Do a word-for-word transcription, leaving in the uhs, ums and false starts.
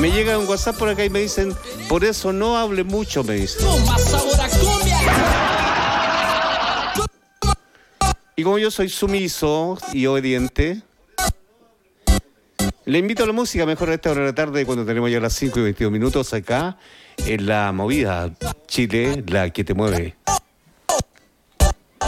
Me llega un WhatsApp por acá y me dicen, por eso no hable mucho, me dicen. Y como yo soy sumiso y obediente, le invito a la música mejor a esta hora de la tarde, cuando tenemos ya las cinco y veintidós minutos acá en la movida Chile, la que te mueve.